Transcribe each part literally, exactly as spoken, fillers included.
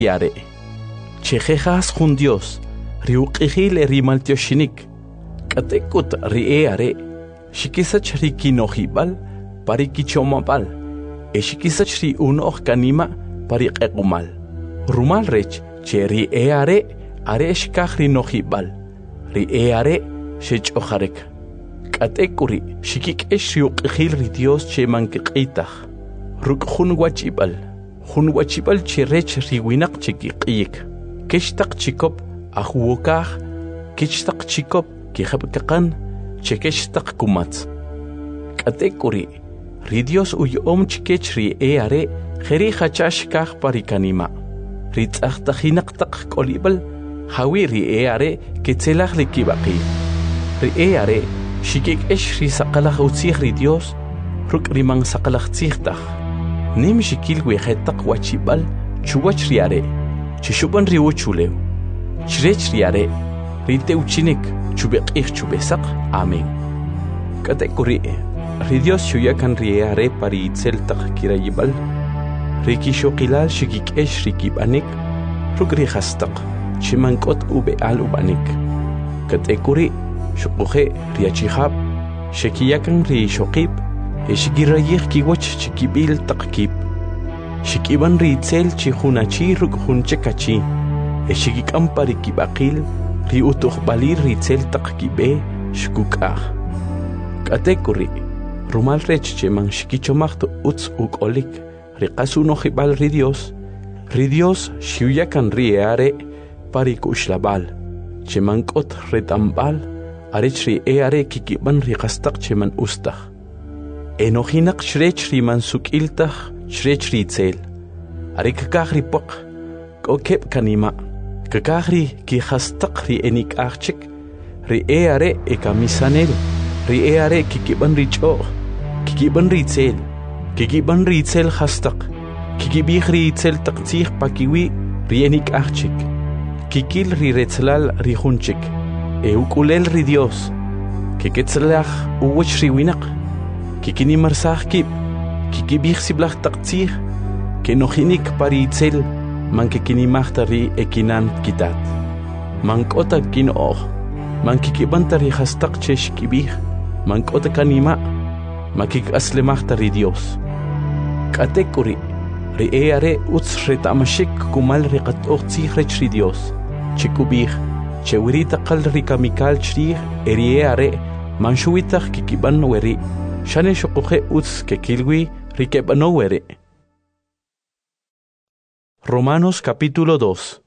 yare. Chejejas jun Dios, riuqihil rimaltioshinik. Katekut rieare, shikisach rikinojibal, parikichomabal, eshikisach ri unoh kanima, pariqumal. Rumal rech, che rieare, areshkah rinojibal, rieare, shech ojarek. Katekuri, shikik esh riuqihil ri Dios che mankiqitach. Ruk jun wachibal, jun wachibal che rech riwinak chikiqiyik. Kishtaq chikop, ahuokah, kishtaq chikop, Kijabkakan, chekeshtaq kumatz. Katekuri, ri Dios uyom chikech ri eare, jeri hachashkaj parikanima. Ritzachtahinaqtaq kolibal, hawi ri eare, ketzelaj likibaqi. Ri eare, shikik esh ri saqalaj utzij ri Dios, ruk riman saqalaj tzijtaj. Nim shikil wejetaq wachibal, chuwach riare, chishuban ri uchulew. Chrech riare, rite uchinik, chubeqih chubesak, amén. Katekuri, ri Dios shuyakan riare pari itzeltaq kirayibal, riki shokilal shikik esh rikibanik, rukri hastaq, chimankot ube al ubanik. Katekuri, shukuhe riachihab, shekiyakan ri shokib, eshigirayih kiwach chikibil taqkib. Shikiban ri itzel chihunachi ruk hunchekachi, eshigikam pari kibakil, ri utuh balir ri tzel taqkibe shkukah. Katekuri, rumal rech che man shikichomachto utz ukolik, ri qasuno jibal ri Dios, ri Dios shiuyakan ri eare pari kushlabal, che man kot retambal, arech ri eare kikiban ri qastaq che man ustah. Enohinak shrech ri man sukiltah, shrech ri tzel, arikakah ri pok, kokep kanima. Kakahri ki hastaq ri enik archik, ri eare e kamisanel, ri eare kikiban ri cho, kikiban ri tzel, kikiban ri tzel hastaq, kikibih ri tzel taqtzih pakiwi ri enik archik, kikil ri retzlal ri hunchik, e ukulel ri Dios, kiketzlach uwach ri winak, kikinimarsah kib, kikibih siblach taqtzih, kenohinik pari tzel, man kikinimachta ri ekinan kitat. Man kota kin oh, man kikibanta ri hastaq chesh kibih, man kota kanima, man kik aslemachta ri Dios. Katekuri, ri eare utz retamashik kumal ri qatoq tzih ri Dios, chikubih, chewirita qal ri kamikal chrih, eri eare, man shuitach kikiban weri, shane shukuhe utz kekilwi ri kebano weri. Romanos capítulo dos.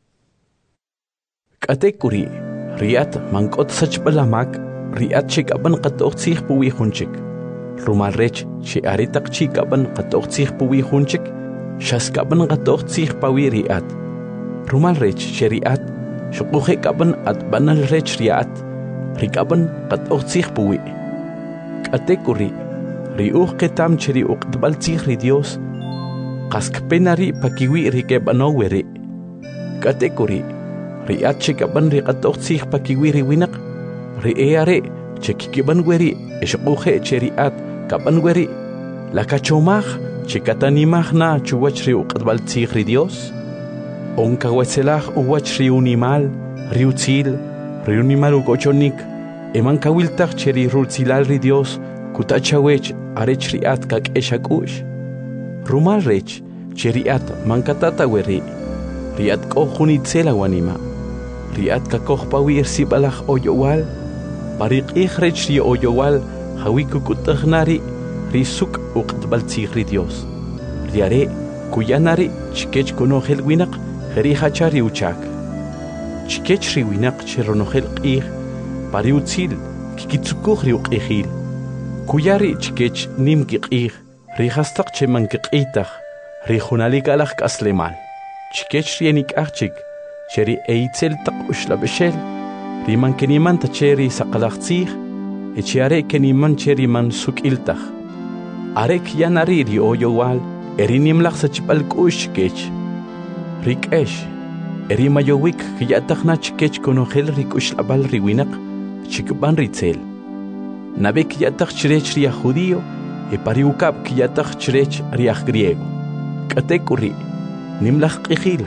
Katekuri, riat mankot sachbalamak, riat chikaban qatoqtzih puwi hunchik. Rumal rech che aritak chikaban qatoqtzih puwi hunchik, shaskaban qatoqtzih pawi riat. Rumal rech che riat, shukuhe kaban at banal rech riat, rikaban qatoqtzih puwi. Katekuri, riuq ketam cheri uqtbal tzih ri Dios, Kaskpenari pakiwi rikebano weri. Katekuri, riat chikaban rikatoqtzih pakiwi riwinak, ri eare chekikiban weri, eshukuhe cheriat kaban weri, lakachomach chikatanimach na chuwach ri uqatbal tzih ri Dios, onkawetzelach uwach ri unimal, ri utzil, ri unimal ukochonik, eman kawiltach cheri rutzilal ri Dios, kutachawech arech riat kak eshakush. Rumal rech, cheriat mankatata weri, riat kohuni tzela wanima, riat kakoh pawi ersibalach oyowal, parik rech ri oyowal, hawi kukutaghnari, risuk uqtbal tzih ri Dios. Riare, kuyanari, chikech konohel winak, heri hachari uchak. Chikech ri winak cheronohel qih, pari utzil, kikitsukuh ri uqihil. Kuyari chikech nim kiqih, ri hastaq che man kiqitach, ri hunalik alach kaslemal. Chikech ri enik archik, cheri eitzel taq ushla beshel, ri man keniman ta cheri saqalach tzih, e chiare keniman cheri man sukiltach. Arek yanari ri oyowal, eri nimlach sa chipal kush chikech. Rik esh, eri mayowik kiyatach na chikech konohel rik ushlabal ri winak, chikban ritzel. Nabek yatach chirech ria judío, e pariukab ki yatach chirech riach griego. Katekuri, nimlach qihil,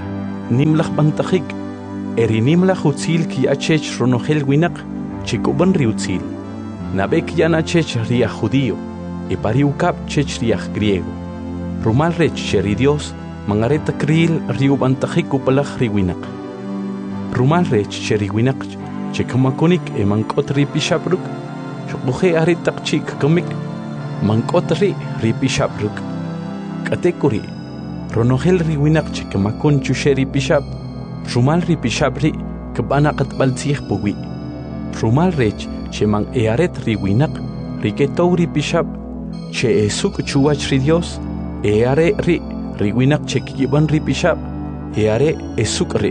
nimlach bantajik, eri nimlach utzil ki achech ronogel winak, chikuban riutzil. Nabek yan achech ria judío, e pariukap chech riach griego. Rumal rech cheri Dios, mangareta kril riu bantajik upalach riwinak. Rumal rech cheri winak, chekamakonik e mankot ripishabruk, chokuhe aritak chik kamik, mankot ri ripishabruk. Katekuri, ronogel riwinak chekamakon chusheri pishab, rumal ripishabri, kabanakat baltzih puwi. Rumal rech che man earet riwinak, riketou ripishab, che esuk chuach ri Dios, eare ri, riwinak chekiban ripishab, eare esuk ri.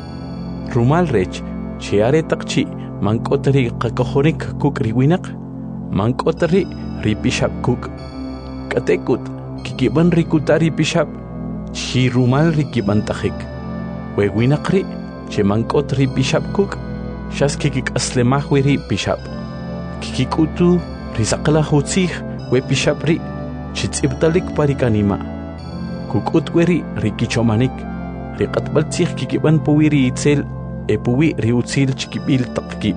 Rumal rech, che are takchi, mankotri kakohonik kuk riwinak, mankotri ripishab kuk. Katekut, kikiban rikutari pishab, chi rumal rikiban tajik. Wewinakri, che mankotri pishab kuk, shas kikik aslemahwiri pishab. Kikikutu, risakala hutzih, we pishabri, chitzibtalik parikanima. Kukutweri rikichomanik, rikatbaltzih kikiban puwiri itzel, e puwi riutzil chikibil takkib.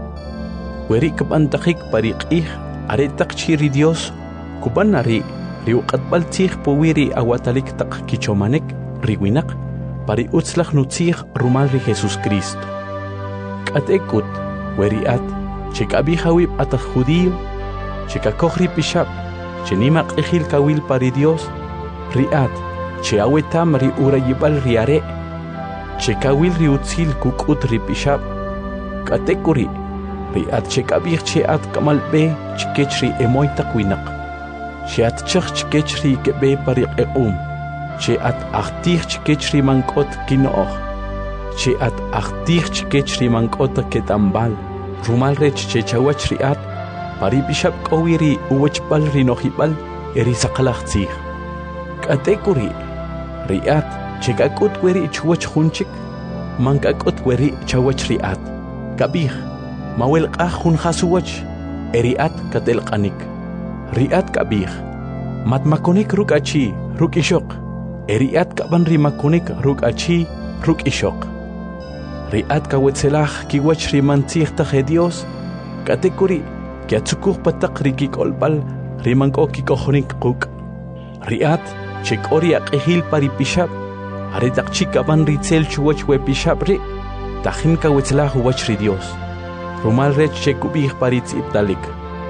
Weri kabantakik pariqih, aretak chiri Dios, kubanari, riuqatbaltzih puwiri awatalik tak kichomanik, riwinak, pari utzlach nutzih rumal ri Jesus Cristo. Katekut, weri at, chekabihawib atak judío, chekakohri pishab, chenimak ejil kawil pari Dios, riat, che awetam ri urayibal riare, chekawil riutzil kukut ripishab, katekuri, riat chekabih che at kamalbe chikechri emoy takwinak, che at chach chikechri kebe pariq equm, che at achtih chikechri mankot kinooh, che at achtih chikechri mankot ketambal, rumal rech che chawach riat, paripishab kawiri uwachbal rinohibal eri sakalachtzih. Katekuri, riat, chekakut weri chuwach hunchik, mankakut weri chawach riat. Kabih, mawel kahun hasuwach, eriat katelkanik. Riat kabih, matmakonik ruk achi, ruk ishok. Eriat kaban rimakonik ruk achi, ruk ishok. Riat kawetzelach kiwach rimantzih taje Dios, katekuri, kiatsukuh patak rikik olbal, rimanko kikohonik kuk. Riat, chek oriak ehil paripishab, aretak chikaban ritzel chuwach we pishabri, tajin kawetzlah huwach ri Dios. Rumal rech chekubih paritz iptalik.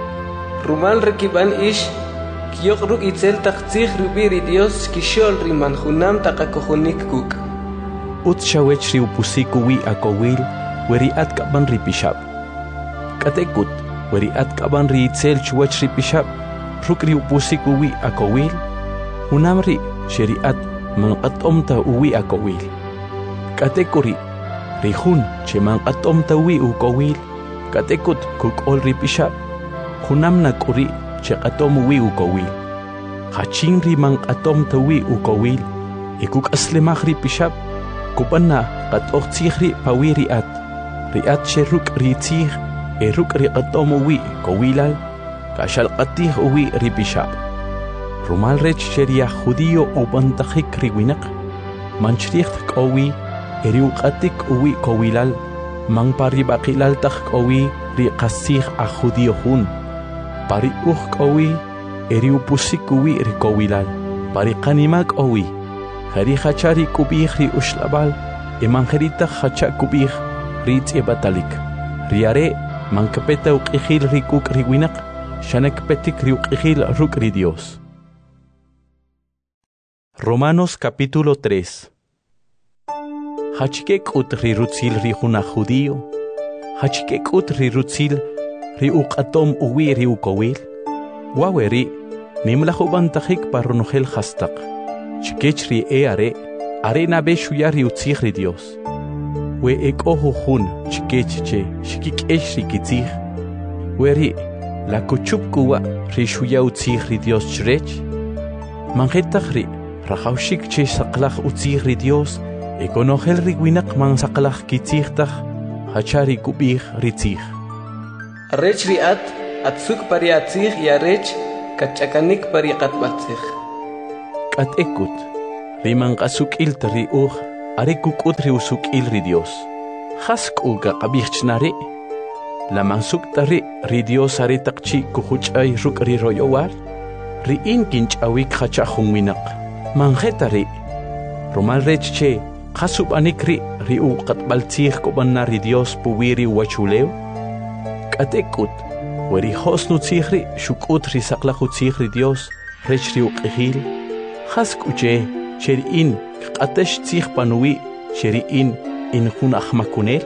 Rumal rekiban ish, kiyok ruk itzel taktzih rubiri Dios kishol riman hunam takakohonik kuk. Ut shawech ri upusiku wi akowil, weri at kaban ri pishab. Katekut, weri at kaban ri itzel chuwach ri pishab, ruk ri upusiku wi akowil, hunamri sheriat manqatomta uwi akowil. Katekuri, rihun che manqatomta uwi ukowil, katekut kuk ol ripishab, hunamna kuri che qatom uwi ukowil. Hachin ri manqatomta uwi ukowil, ikuk aslemach ripishab, kupanna qatoqtzih ri pawi riat, riat che ruk ritzih, e ruk ri qatom uwi kowilal, kashalqatih uwi ripishab. Rumal rech sheria judío o bantajik riwinak, manchricht kowi, eriuqatik uwi kowilal, man paribakilal tak kowi, riqasih a judío hun, pari uj kowi, eriupusik uwi rikowilal, pari kanimak owi, hari hachari kubih ri ushlabal, emanjerita hacha kubih, ritz ebatalik, riare, man kapeta uqihil rikuk riwinak, shanek petik riuqihil ruk ri Dios. Romanos capítulo tres. Hachikek ut rirutzil rijuna judío, hachikek ut rirutzil riuqatom uwi riukowil, waweri nimlajubantajik parronogel hastak, chikech ri eare, arena beshuya riutzih ri Dios. We ekoho hun chikech che, shikikesh rikitzih, weri la kuchup kuwa rishuya utzih ri Dios chrech, manjetaj ri, Rajaushik che saklach utzih ri Dios, ekonogel riwinak man saklach kitzihtaj, hachari kubih ritzih. Rech riat, atzuk pariatzih y arech, kachakanik pariqatbatzih. Katekut, riman kasuk ilta riuj, are kukut ri usukil ri Dios. Hasku ga qabichnari. La mansuk tari ri Dios are takchi kuhuchay ruk ri royowar. Ri in kinch awik hacha hunwinak. Manjetari. Rumal rech che khasub anikri ri u qatbaltih kobanna ri Dios puwiri wachuleo. Katekut weri hosnu tihri shukut ri saqlaqu tihri Dios rech ri uqihil. Haskuche cheri in qatash tih panui cheri in in hun ahmakunel.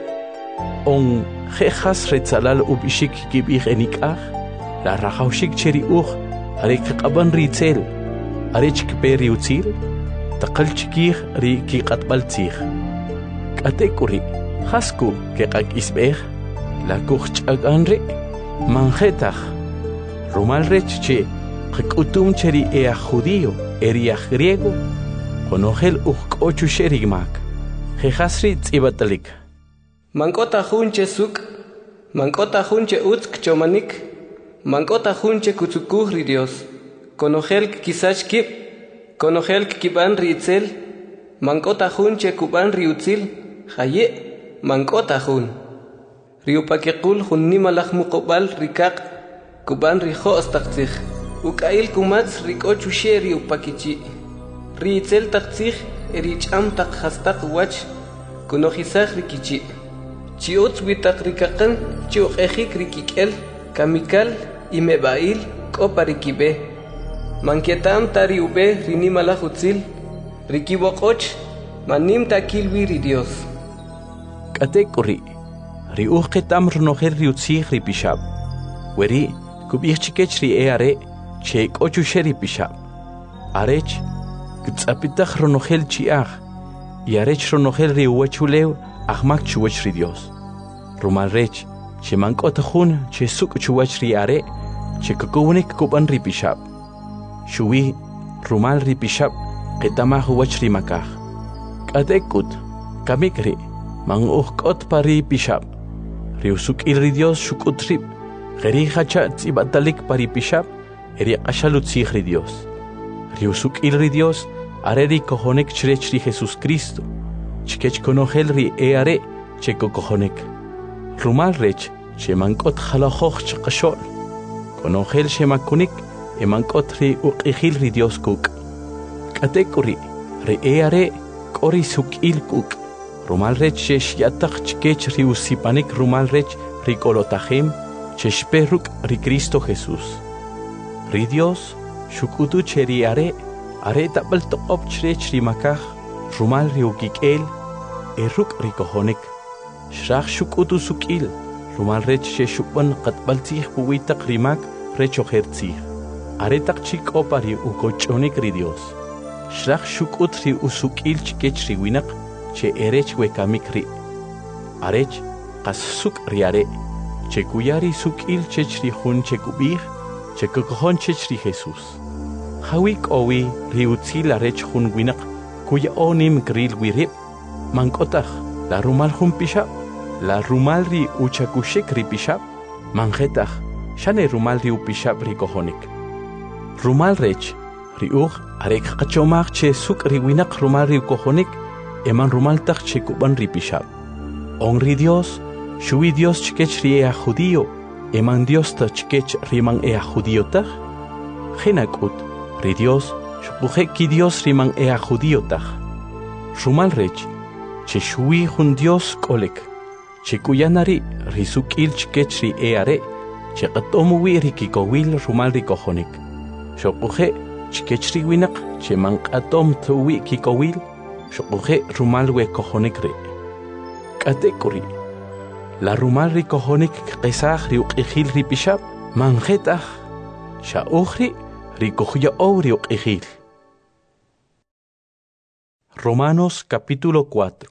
On khas retzalal ubishik kibih enikah. La rahaushik cheri uch arek qaban ritzel arech kberi util. Taqalchikih ri ki qatbaltih. Katekuri hasku ke qak isbeh la kuch'aganri manjetah rumal rech che qkutum cheri e judío eria griego konogel uqochu sherigmak khasri tsibatalik mankota junche suk mankota junche utsk chomanik mankota junche kutsukuh ri Dios konogel kisach kib konogel kiban ritzel mankota junche kuban riutzil haye mankota jun riupakekul junni malach muqbal rikaq kuban rijo astaqtzih ukail kumats rikochu sheri upakichi ritzel taqtzih ericham taq hastaq wach konogisach rikichi chiuts witaq rikaqan chiuqejik rikikel kamikal imebail koparikibe Mankietam tari ube rini malahutzil, rikibokoch, manim takil wiri Dios. Katekuri, ri uqetam runoher riutzih ri pishab. Weri, kubich chikech ri eare, che kochu sheri pishab. Arech, gtzapitach runohel chiach, yarech runohel ri uwachulew, ahmak chuwach ri Dios. Rumal rech, che mankotahun, che suk chuwach ri are, che kukunik kuban ri pishab. Shuwi rumal ripishab qitama huwach rimakah katekut kamikri manguhkot pari pishab riusuk il Dios shukutrib geri hacha tsibatalik pari pishab eri qashalut sigri Dios riusuk il Dios areri kohonek chrechri Jesus Cristo chikech konogel ri eare cheko kohonek rumal rech chemankot khalakhokh chqashol konogel shemakunik emankotri uqihil ri Dios kuk katekuri ri eare kori sukil kuk rumal rech shesh yataq chkech ri usipanik rumal rech ri kolotahem cheshperuk ri Cristo Jesús ri Dios shukutu cheri are are tabal toqop chrech ri makah rumal ri ukikel eruk ri kohonek shrach shukutu sukil rumal rech sheshupan qatbaltih buwitaq rimak rech ohertzih Aretak chik opari ukochonik ri Dios. Shrach shukut ri usukil chikech ri winak che erech wekamik ri. Arech qas suk ri are che kuyari sukil chech ri hun che kubih che kukhon chech ri Jesus. Hawik owi ri utzil arech hun winak kuya onim gril wirib mankotach la rumal hun pishab la rumal ri uchakushik ri pishab manjetach shane rumal ri upishab ri kohonik. Rumal rech, riuch, arek qachomach che suk riwinak rumal ri kohonik, eman rumal tak che kuban ri pishab. On ri Dios, shui Dios chkech ri ea judío, eman Dios ta chkech riman ea judío tak. Genakut, ri Dios, shupuje ki Dios riman ea judío tak. Rumal rech, che shui hun Dios kolek, che kuyanari ri sukil chkech ri eare, che qatomuwi ri kikowil rumal ri kohonik. Shopuje chkechri winak che manqatom tuwi kikowil shopuje rumal we kohonik re katekuri la rumal ri kohonik qisaj ri uqihil ri pishab manjetah sha ukhri ri kohya ori uqihil. Romanos capítulo cuatro.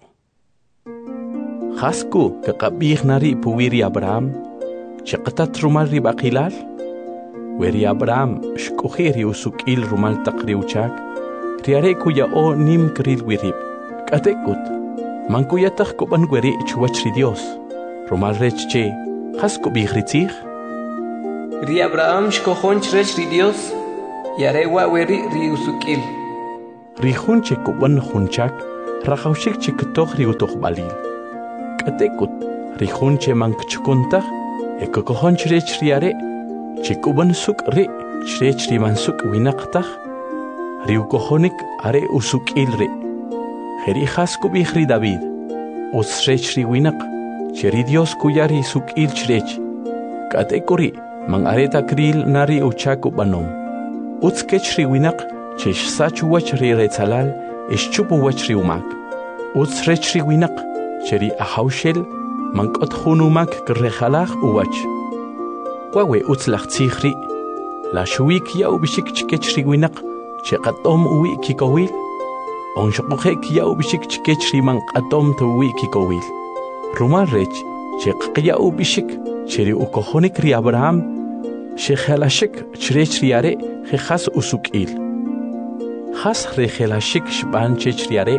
Hasku que qabih nari puwiri Abraham chaqatat rumal ri baqilal Weri Abraham shkuhiri usukil rumal taqriuchak riare kuya o nim kril wirib katekut mankuyataq kuban weri chuwach ri Dios rumal rech che hasku bihritzih ri Abraham shkohon chrech ri Dios yare wa weri ri usukil ri hunche kuban hunchak rajawshik chiktoq riutoq balil. Katekut rihun che mankchukuntaq ekokohon chrech riare chikuban suk ri chrech rimansuk winaqtaq riukohonik are usuk ilri. Heri haskubih ri David usrech ri winaq cheri Dios kuyari suk il chrech. Katekuri man areta kril nari uchaku banom. Utskech ri winaq chesh sachu wach ri retzalal ishchupu wach ri umak. Utsrech ri winaq cheri ahawshel mankot hunumak krejalaj uwach. Wawe utslach tsikhri la shuik ya ubishik chikech ri winaq cheqatom uwi kikowil. Onshoqoje ya ubishik chikech ri manqatom tu uwi kikowil. Rumal rech cheqya ubishik cheri ukohonik ri Abraham shekhalashik chrech riare khas usukil. Khas rekhalashik shban chech riare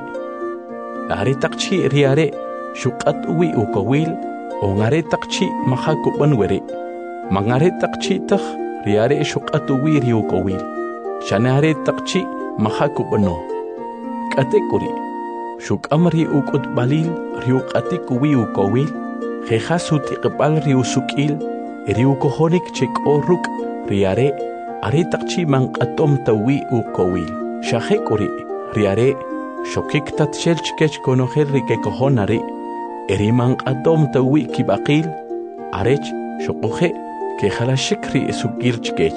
are taqchi riare shuqat uwi ukowil ongare taqchi mahakuban were mangare taqchi taq riare shuqat uwi ri ukowil shanare taqchi mahakubano katekuri shukamri ukut balil riuqatik uwi ukowil khasuti qbal ri usukil ri ukohonik chek oruk riare are taqchi manqatom tawi ukowil shahekuri riare shokik tatshel chkech konojer rike kohonari eriman adom tawi kibaqil arech shokoje ke khalashikri sukil chkech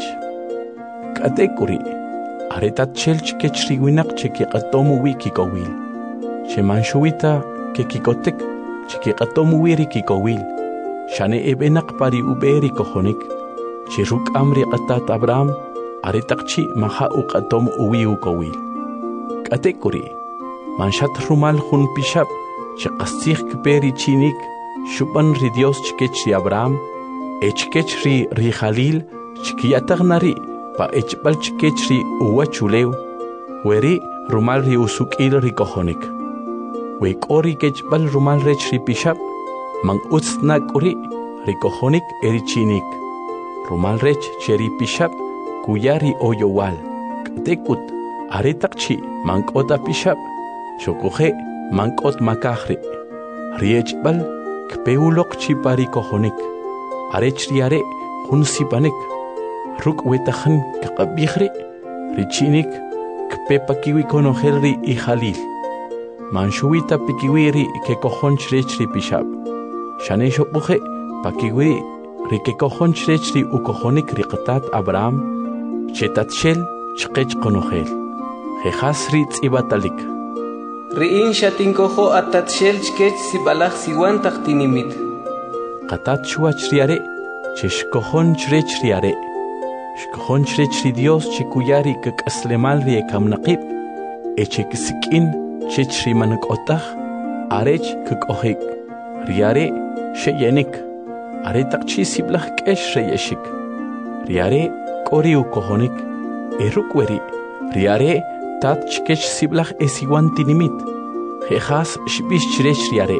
katekuri are tatshel chkech riwinak cheki qatomu wi kikowil cheman shuita ke kikotek cheki qatomu wi kikowil shane ebenak pari uberi kohonik chiruk amri qatat Abraham are taqchi maha uqatom uwi ukowil katekuri manshat rumal hun pishab chqastikh kperi chinik shuban ri Dios chkech ri Abraham echkech ri ri Khalil chkiyatagnari pa echbal chkech ri uwachulew weri rumal ri usukil ri kohonik we kori kechbal rumal rech ri pishab man utsna kuri ri kohonik eri chinik rumal rech cheri pishab kuyari oyowal katekut are taqchi mankota pishab shokoje mankot makahri riechbal kpeulok chipari kohonik arech riare hunsipanik ruk wetakhan kaqabihri richinik kpepakiwi konohelri i Khalil manshuita pikiwiri ke kohon chrechri pishab shane shokoje pakiwi ri ke kohon chrechri ukohonik riqatat Abraham chetatshel chqech konohel khasri tsibatalik Riin shatinkojo atatshel chkech sibalaj siwan taqtinimit. Qatat shuach riare, cheshkojon chrech riare. Shkojon chrech ri Dios chikuyari kak aslemal ri ekamnaqib. Echek sikin chech ri manakotah. Arech kak ohik. Riare sheyenik. Are taqchi siblaj kesh reyeshik. Riare kori ukohonik. Erukweri. Riare tat chkech siblaj esiwan tinimit. Jehas shbish chrech riare.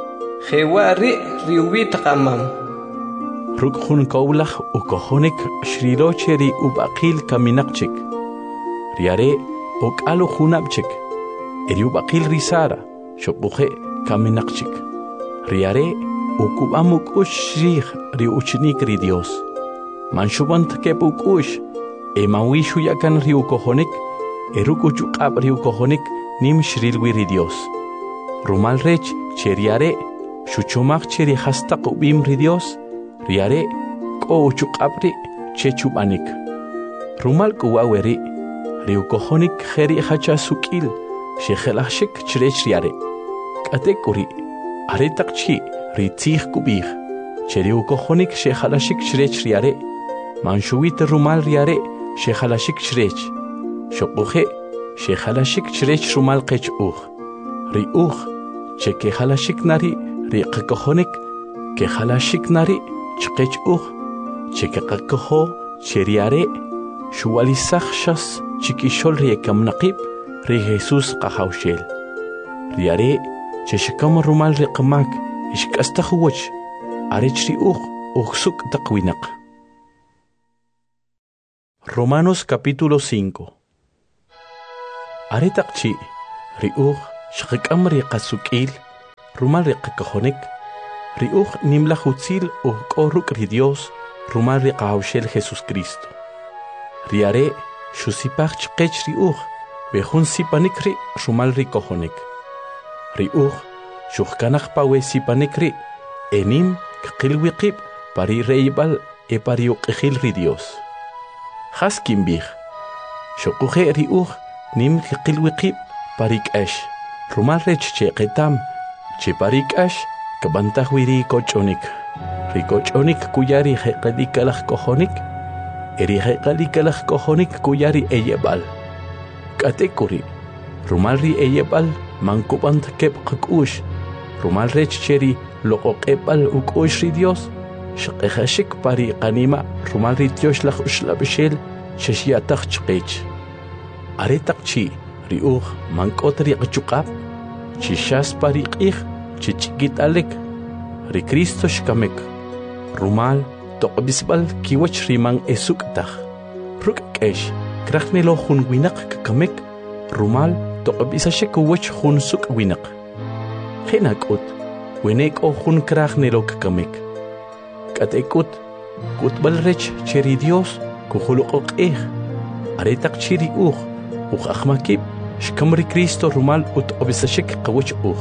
Jewari riubi taqamam. Ruk hun kaulaj ukohonik shrilocheri ubaqil kaminaqchik. Riare okalu hunabchik. Eri ubaqil risara shopuje kaminaqchik. Riare ukubamuk ushrih ri uchnik ri Dios. Manshubant kepuk ush emawishu yakan ri ukohonik erukuchu qab ri ukohonik nim shrilwi ri Dios. Rumal rech cheriare shuchomaq cheri hastaq ubim ri Dios riare ko uchu qabri chechubanik. Rumal kuwaweri ri ukohonik kheri hacha sukil shekhelashik chrech riare. Katekuri are taqchi ri tsikh kubih cheri ukohonik shekhalashik chrech riare. Manshuwit rumal riare shekhalashik chrech. Shokuje shekhalashik chrech rumal qech uj. Ri uj cheke halashik nari ri qakohonik ke halashik nari chqech uj. Cheke qakoho cheriare shuwalisakhshas chikishol ri ekamnaqib ri Jesus qahawshel. Riare cheshikam rumal ri qamak ishkastakhwach arech ri uj uksuk taqwinaq. Romanos capítulo cinco. Aretaqchi riuj shqakam ri qasukil rumal ri qakajonik riuj nimla hutzil u koruk ri Dios rumal ri qawshel Jesus Cristo riare shusipach chqech riuj bejun sipanik ri rumal ri kojonik riuj shuhkanaj pawe sipanik ri enim qilwiqib pari reibal e pari uqijil ri Dios haskin bih shokuje riuj nim qilwiqib parik ash rumal rech che qetam che parik ash kabantaj wiri kochonik ri kochonik kuyari heqadikalaj kojonik eri heqadikalaj kojonik kuyari eyebal katekuri rumal ri eyebal mankubant kep qakush rumal rech cheri loqoqebal ukush ri Dios shqejashik pari qanima rumal ri Dios laj ushlabshel shashiataj chqech aretaq chi riuj mankotri qachuqab chishas pari qij chichkit alek ri Cristo shkamek rumal toqbisbal kiwach riman esuktaj ruk kesh krajnelo jun winaq kamek rumal toqbisashek wach jun suk winaq khinakut wenek o jun krajnelo kamek katekut kutbal rech cheri Dios kujuluq qij aretaq chiri uj uj akhmakib shkamri Cristo rumal ut obisashek qawach uj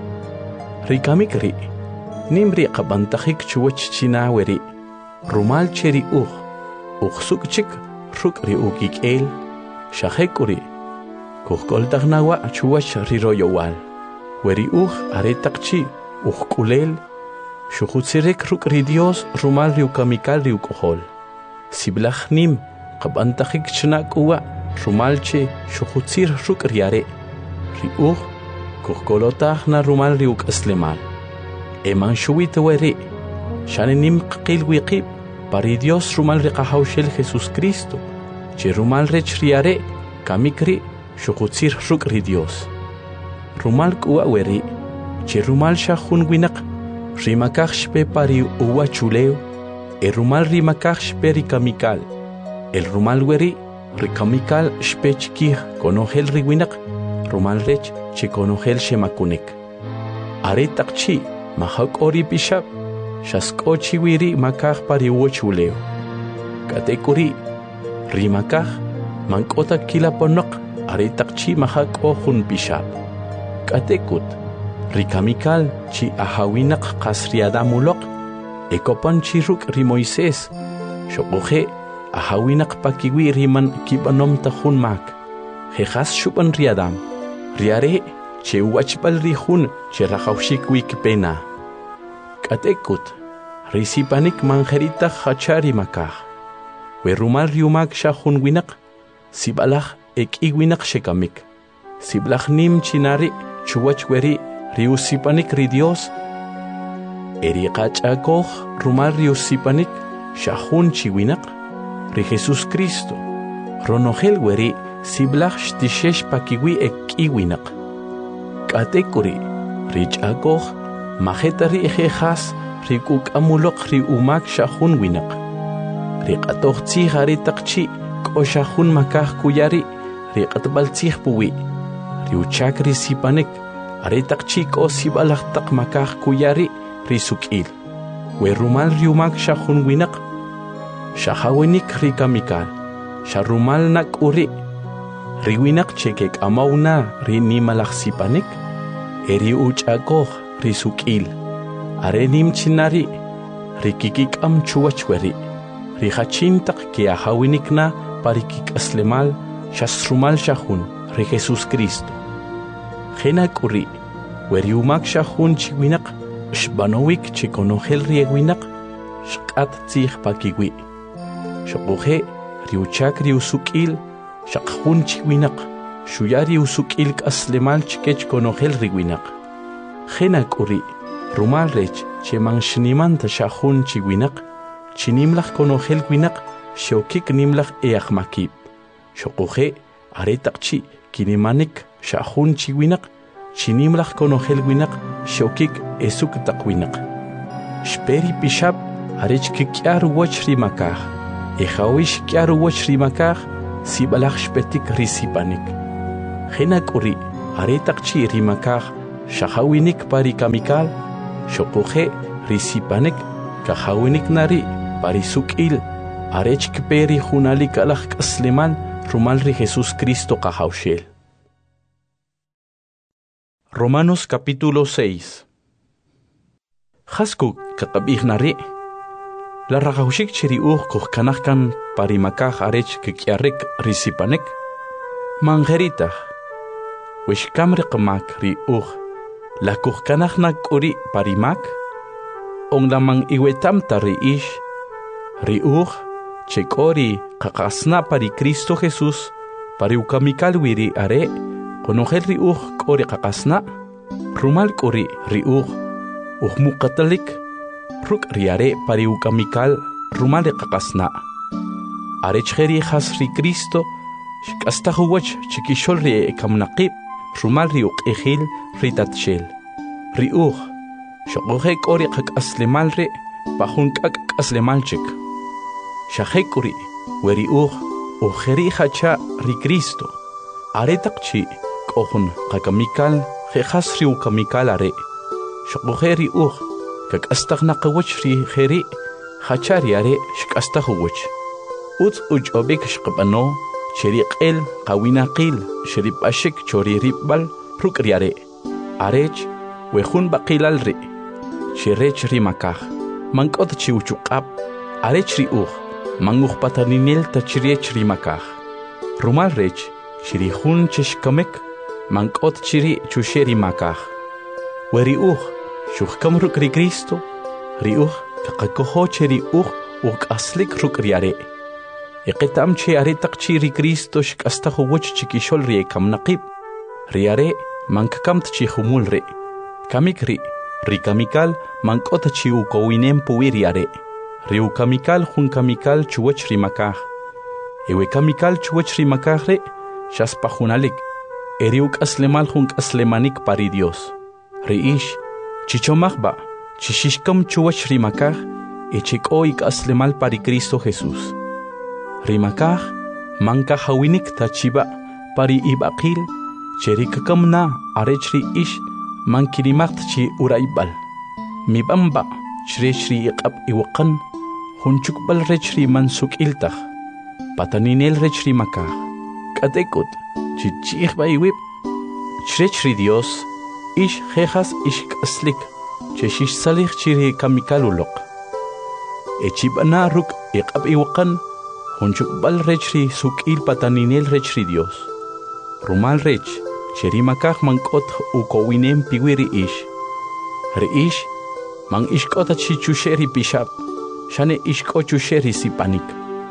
rikamik ri nimri qabantajik chuwach chinaweri rumal cheri uj uj sukchik ruk ri ukik'el shajekuri kujkoltajnawa chuwach riroyowal weri uj aretaq chi uj k'ulel shujutzirek ruk ri Dios rumal ri ukamikal ri uk'ojol siblaj nim qabantajik chnak'uwa rumal che shujutzir ruk riare ri uj kujkolotaj na rumal ri uk'aslemal eman shuwit weri shanenim qil wiqib pari Dios rumal ri qahawshel Jesus Cristo che rumal rech riare kamikri shujutzir ruk ri Dios rumal k'uwa weri che rumal shajun winaq rimakaj shpe pari uwa chuleo e rumal rimakaj shpe ri kamikal el rumal weri ri kamikal shpe chkij konojel ri winaq rumal rech che konojel shemakunik aretaq chi mahak ori pishab shaskochi wiri makaj pari uwa chuleo katekuri rimakaj mankota kilaponok aretaq chi mahak o jun pishab katekut rikamikal chi ahawinaq qasriadamulok ekopan chi ruk ri Moisés shoqoje ahawinaq pakiwi riman kibanom tajun mak jejas shuban riadam riare che wachbal ri jun che rajawshik wikpena katekut risipanik manjerita hachari makaj we rumal riumak shajun winaq sibalaj eki winaq shekamik siblaj nim chinari chuwach weri riusipanik ri Dios eri qach'akoj rumal riusipanik shajun chiwinaq ri Jesus Cristo ronojel weri siblaj shtishesh pakiwi eki winaq katekuri rich'akoj majeta ri jejas ri kuk'amuloq ri umak shajun winaq ri q'atoj tzij aretaq chi k'o shajun makaj kuyari ri q'atb'al tzij puwi ri uchak ri sipanik aretaq chi k'o sibalaj taq makaj kuyari ri suk'il we rumal ri umak shajun winaq shahawinik ri kamikal sharumal nak'uri ri winaq che kek'amawna ri nimalaj sipanik eri uch'akoj ri suk'il are nim chinari ri kikik'am chuwach weri ri hachin taq ke ahawinikna pari kik'aslemal shasrumal shajun ri Jesus Cristo jenak'uri weri umak shajun chiwinaq shbanowik che konojel ri winaq shq'at tzij pakiwi shoqoje ri uchak ri usuk'il shaqjun chiwinaq shuyari usuk'il k'aslemal chkech konojel ri winaq jenak'uri rumal rech che manxnimanta shajun chiwinaq chinimlaj konojel winaq shokik nimlaj eaqmakib shoqoje aretaq chi kinimanik shajun chiwinaq chinimlaj konojel winaq shokik esuk taq winaq shperi pishab arech kik'ar woch ri makaj ejawish k'ar woch ri makaj sibalaj shpetik ri sipanik jenak'uri aretaqchi rimakaj shahawinik pari kamikal shoquje risipanik kahawinik nari pari suk'il arechk peri junalik alaj k'aslemal rumalri Jesús Cristo qajawshel. Romanos capítulo seis. Jasku kaqabij nari la raqawshik chiri uj kuj kanajkan parimakaj arech kikyarrik risipanik manjeritaj wishkamri qmak ri uj la kuj kanajnak k'uri parimak onlaman iwetamta ri ix ri uj chek'ori qaqasna pari Cristo Jesús pari ukamikal wiri are qonojel ri uj k'ori qaqasna rumal k'uri ri uj uj muqatalik ruk riare pari ukamikal rumale qaqasna arechjeri has ri Cristo shk'astajuwach chikishol ri kamnaqib rumal ri uq'ijil ri tatshel ri uj shoqoje k'ori qak'aslemal ri pajun k'ak' k'aslemalchik shajek'uri weri uj ujeri hacha ri Cristo aretaqchi k'ojun qakamikal jejas ri ukamikal are shoqoje ri uj kak'astajnaqawach ri jeri hacha ri are shk'astajuwach utz uch'obik shqab'ano cheri q'el qawinaqil sheri b'axik chori rib'b'al ruk' ri are arech wejun b'aqilal ri xirech ri makaj mank'ot chi uchuq'ab arech ri uj man uj pataninel tachiriech ri makaj rumal rech shiri jun chexkamek mank'ot chiri chuxe ri makaj weri uj xujkam ruk' ri Cristo ri uj kaqakojo cheri uj uk'aslik ruk' ri are eqetam che aretaqchi ri Cristo shk'astajuwach chikixol ri ekamnaqib ri are mankakamt chi jumul ri kamik ri ri kamikal mank'ot chi ukowinem puwi ri are ri ukamikal jun kamikal chuwach ri makaj ewe kamikal chuwach ri makaj ri xaspajunalik eri uk'aslemal jun k'aslemanik pari Dios ri ix chichomajba chixixkam chuwach ri makaj echek'o ik'aslemal pari Cristo Jesús ri makaj mankajawinik tachiba pari ib'aqil cheri kakamna arech ri ix mankirimaqt chi urayb'al mib'anba chrech ri iq'ab iwaqan junchukb'al rech ri mansuk'iltaj pataninel rech ri makaj k'atek'ut chich'ijb'a iwib' chrech ri Dios ix jejas ixk'aslik chexixsalij chi ri kamikal uloq echib'ana ruk' iq'ab iwaqan junchukb'al rech ri suk'il pataninel rech ri Dios rumal rech cheri makaj mank'ot ukowinem piwi ri ix ri ix man ixk'ota chi chuxe ri pixab xane ixk'o chuxe ri sipanik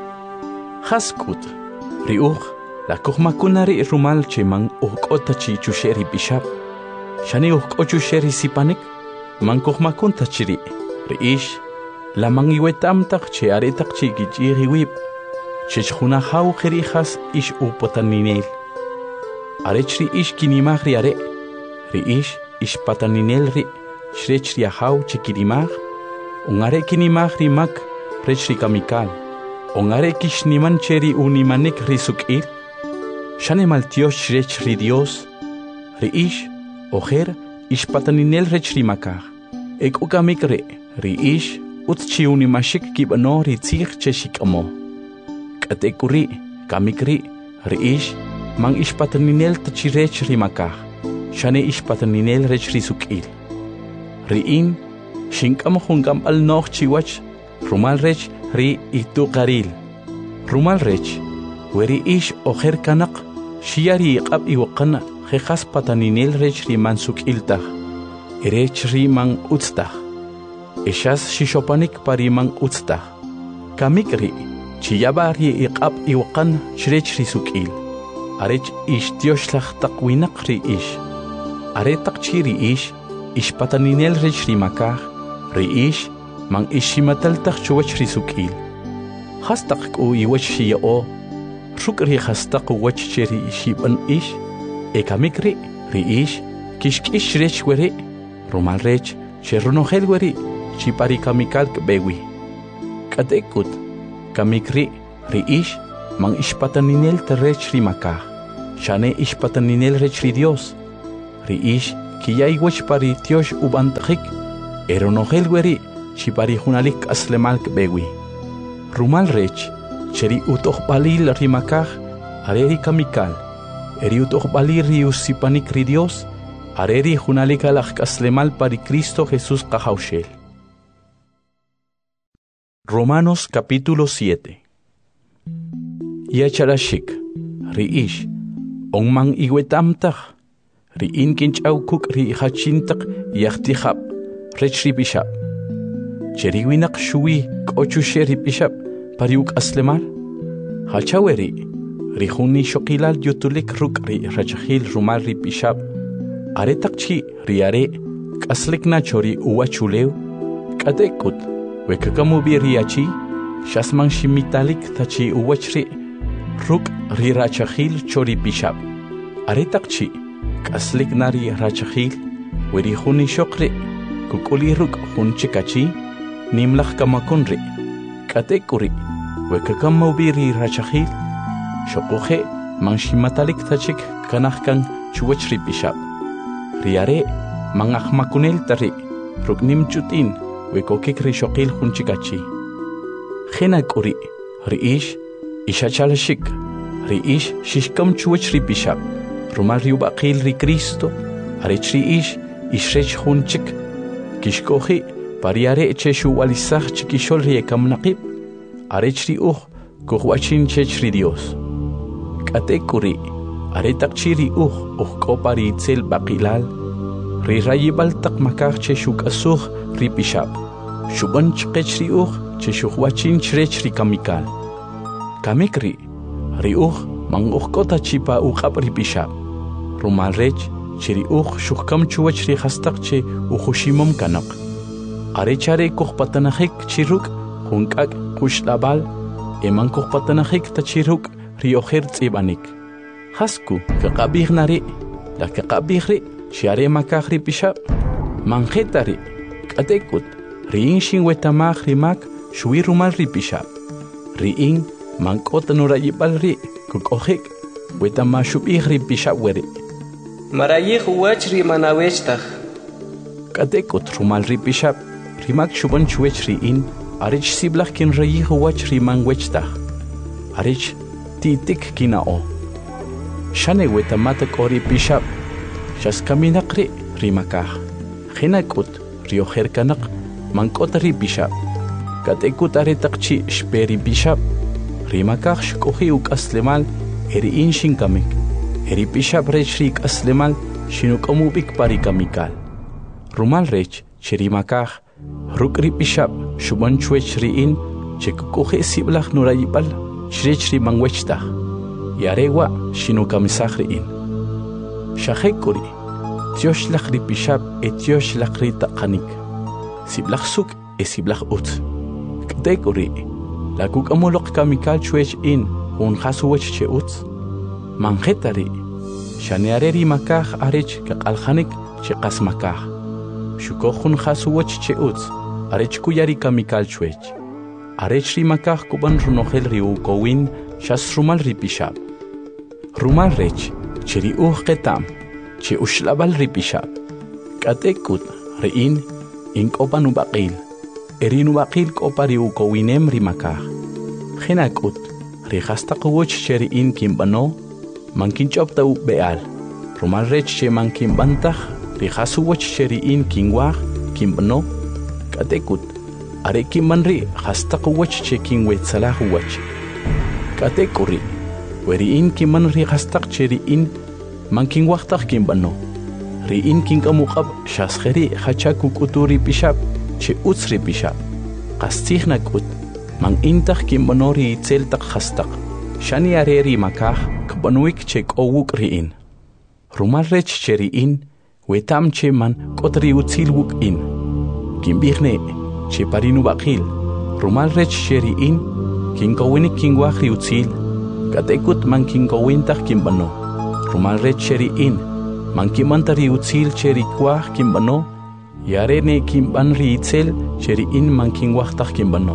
jask'ut ri uj la kujmakuna ri rumal che man ujk'ota chi chuxe ri pixab xane ujk'o chuxe ri sipanik man kujmakunta chiri ri ix la man iwetamtaq che aretaq chi kich'ij iwib chechjuna jaw jeri jas ix upotaninel arech ri ix kinimaj ri are ri ix ixpataninel ri xrech ri ajaw chikinimaj ungare kinimaj ri mak rech ri kamikal ungare kixniman che ri unimanik ri suk'il xane maltiox xrech ri Dios ri ix ojer ixpataninel rech ri makaj ek'ukamik ri ri ix utz chi unimashik kib'ano ri tzij che xik'amo k'atek'uri kamik ri ri ix man ixpataninel tachirech ri makaj xane ixpataninel rech ri suk'il ri in xink'am jun k'amb'al noj chiwach rumal rech ri ituqaril rumal rech weri ix ojer kanaq xiya ri iq'ab iwaqan jejas pataninel rech ri man suk'iltaj erech ri man utztaj exas xixopanik pari man utztaj kamik ri chiyaba ri iq'ab iwaqan xrech ri suk'il arech ix tioxlaj taq winaq ri ix aretaq chi ri ix ixpataninel rech ri makaj ri ix man iximataltaj chuwach ri suk'il jastaq k'u iwach xiya'o ruk' ri jastaq uwach che ri xib'an ix ekamik ri ri ix kixk'ix rech weri rumal rech che runojel weri chi pari kamikal k'bewi k'atek'ut kamik ri ri ix man ixpataninel terech ri makaj xane ixpataninel rech ri Dios riish kiyay wech pari tiosh ubantajik eronogel weri chipari hunalik aslemal bewi rumal rech cheri utoh balil rimakaj areri kamikal eri utoh balir riusipanik ri Dios areri hunalik alak aslemal pari Cristo Jesús kahaushel. Romanos capítulo siete. Yacharashik riish ongmang iwetamtaj riin kinchaukuk ri hachintak yachtihab rechri bishab cheriwinak shui kochushe ri bishab pariuk aslemal hachaweri rihuni shokilal yutulik ruk ri rachahil rumal ri bishab aretakchi riare kaslikna chori uwachuleu katekut wekakamu biriachi shasman shimitalik tachi uwachri ruk ri rachahil chori bishab aretakchi kaslik nari rachahil weri huni shokri kukuli ruk hunchikachi nimlach kamakunri katekuri wekakamu biri rachahil shokuhe manshimatalik tachik kanahkan chuwachri bishab riare mangahmakunel tari ruk nimchutin wekokik ri shokil hunchikachi khenakuri riish ishachalashik riish shishkam chuwachri bishab rumal riubaqil ri Cristo arechri ish ishrech hunchik kishkohi pariare cheshu walisah chikishol riekam naqib arechri uh kuhwachin chechri Dios katekuri aretakchiri uh uh kopari itzel baqilal ri rayibal tak makar cheshuk asuh ri bishab shuban chqechri uh cheshuhwachin chrechri kamikal kamikri ri uh mang uh kota chipa uqab ri bishab rumal rech chiri uh shuhkam chuwachri hastakche uhushimam kanak arechare kuhpatanahik chiruk hunkak kushlabal eman kuhpatanahik tachiruk rioher tsibanik hasku kaqabih nari la kaqabih ri shiare makahri bishab manjetari katekut riin shin wetamah rimak shui rumal ri bishab riin mankot nurayibal ri kukohik wetama shubih ri bishab weri marayih wach ri manawechtaj katekut rumal ri bishab rimak shuban chuech riin arich siblach kin rayih wach ri manwechtaj arich titik kinao shane wetamata kori bishab shas kaminaqri rimakaj khinakut rioher kanak mankot ri bishab katekut aretaqchi shperi bishab rimakaj shkohi uk aslemal eri inshin kamik eri bishab rech rik aslemal shinukomubik pari kamikal rumal rech chirimakaj rukri bishab shuban chuech riin chekukohi siblach nurayibal shrechri mangwechtaj yarewa shinukamisaj riin shahekuri tioshlach ri bishab etioshlach ri taqanik siblach suk e siblach ut ktekuri la kukamulok kamikal chuech in un khasuwech che ut manjetari shaneareri makaj arech kaqaljanik che qasmakaj shukohun khasuwech che ut arech kuyari kamikal chuech arech ri makaj kuban runogel ri ukowin shas rumal ri bishab rumal rech cheri uh qetam che ushlabal ri bishab katekut riin inkopan ubaqil erin ubaqil kopari ukowinem ri makaj khenakut ri hastaqwoch cheri in kimbano mankinchopta u beal rumal rech che mankimbantaj ri hasuwoch cheri in kinwaj kimbano katekut are kimbanri hastaqwoch che kinwetsalah wach katekuri weri in kiman ri hastaq cheri in mankin waqtaq kimbano ri in kinkamuqab shaskheri hachaku kuturi bishab che utsri bishab qastihna kut man intaq kimbano ri itzeltaq hastaq shani areri makaj kbanuik che kowuk ri in rumal rech cheri in wetam che man kotri utzilwuk in kimbihne che parinu baqil rumal rech cheri in kinkowinik kinwaj ri utzil katekut man kinkowintaq kimbano rumal rech cheri in man kimantari utzil cheri kwaj kimbano yarene kimban ri itzel cheri in man kinwajtaj kimbano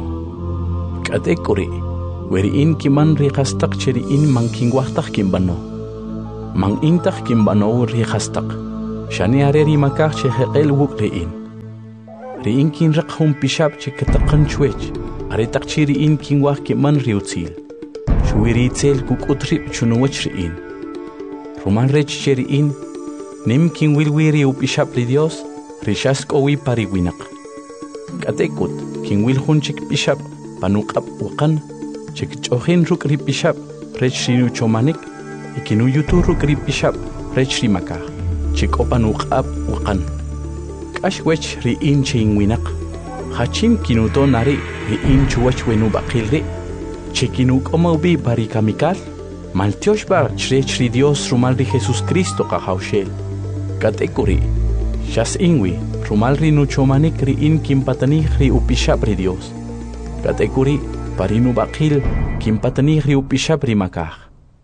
katekuri weri in kiman ri hastaq cheri in man kinwajtaj kimbano man intaq kimbano ri hastaq Shani are rimakach che heqel wuk ri'in. Ri'in kin raq hun pishab che kataqan chwech. Are taqchi ri'in kin wah ki man riutzil. Shuiri tzel kuk utrip chunuwach ri'in. Rumal rech che ri'in. Nim kin wilwiri u pishab ri Dios. Rishas kowi pari winak. Katekut kin wil hun chik pishab panuqab waqan. Chik chohin ruk ri pishab rech rinu chomanik. Ikinu yutu ruk ri pishab rech rimakach. Chik opanuqab waqan. Kash wech ri'in chin winak. Hachim kinuto nari ri'in chuwach wenu baqilri. Chikinuk omaubi pari kamikal. Maltiosh bar chrech ri Dios rumal ri Jesus Cristo kahaushel. Katekuri. Shas inwi rumal ri nuchomanik ri'in kimpatanih ri upishab ri Dios. Katekuri parinu baqil kimpatanih ri upishab ri makaj.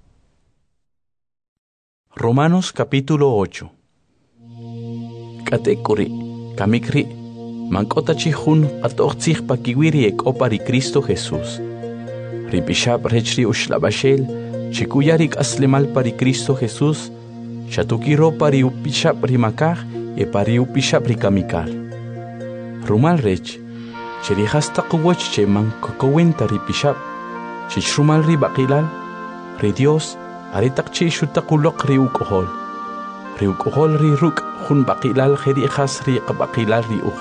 Romanos capítulo ocho. Katekuri, kamikri, mankota chihun atochich pakiwiri ek opari Cristo Jesús. Ripishab rechri ushlabashel, chikuyarik aslemal pari Cristo Jesús, chatukiro pari upishab rimakaj, e pari upishab rikamikal. Rumal rech, cherihasta kuwach che mankokowenta ripishab, chichrumal ribakilal, ri Dios, aritak chi shutakulok ri ukohol. Ri ukohol ri ruk hun bakilal kheri khas ri qabakilal ri ukh.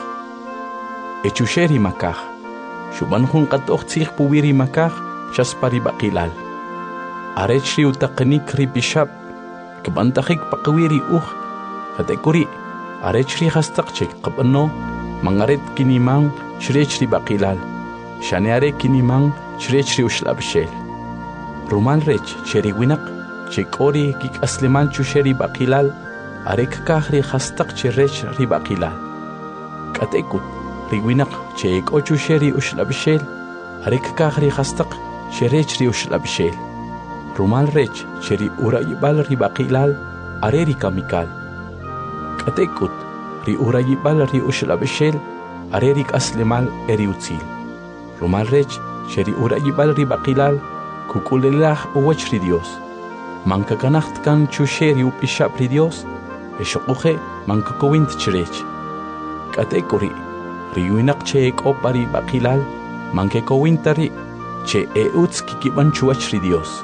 Echusheri makaj. Shuban hun qatoq tsikh puwiri makaj shaspari bakilal. Arech ri utaqnik ri bishab. Kabantakhik pakwiri ukh. Katekuri. Arech ri khastaq chik qabano. Mangaret kinimang shrech ri bakilal. Shaneare kinimang shrech ri ushlabshel. Rumal rech cheri winak. Chikori kik asleman chusheri bakilal. Arek kahri khastaq cherech ri bakilal. Katekut riwinak che ek ochu sheri ushlabshel. Arek kahri khastaq cherech ri ushlabshel. Rumal rech cheri urayibal ri bakilal are ri kamikal. Katekut ri urayibal ri ushlabshel are ri aslemal eri utzil. Rumal rech cheri urayibal ri bakilal kukulelah uwach ri Dios. Manka kanacht kan chusheri upishab ri Dios. Eshokuhe mankakowint chirech. Katekuri riwinak che ek opari bakilal mankekowintari che euts kikiban chuach ri Dios.